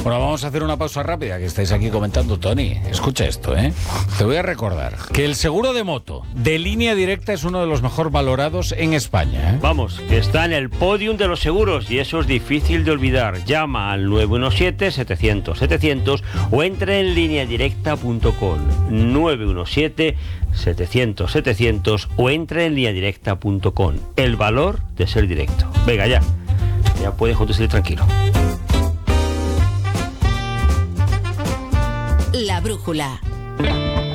Bueno, vamos a hacer una pausa rápida, que estáis aquí comentando, Tony. Escucha esto, ¿eh? Te voy a recordar que el seguro de moto de Línea Directa es uno de los mejor valorados en España, ¿eh? Vamos, que está en el podium de los seguros y eso es difícil de olvidar. Llama al 917-700-700 o entra en lineadirecta.com. 917-700-700 o entra en lineadirecta.com. El valor de ser directo. Venga, ya puedes conducir tranquilo. La brújula.